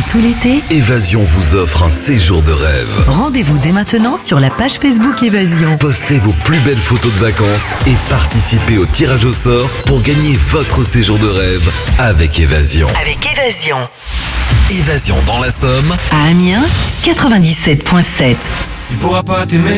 tout l'été, Évasion vous offre un séjour de rêve. rendez-vous dès maintenant sur la page Facebook Évasion. Postez vos plus belles photos de vacances et participez au tirage au sort pour gagner votre séjour de rêve avec Évasion. Avec Évasion. Évasion dans la Somme. À Amiens, 97.7. Il pourra pas t'aimer.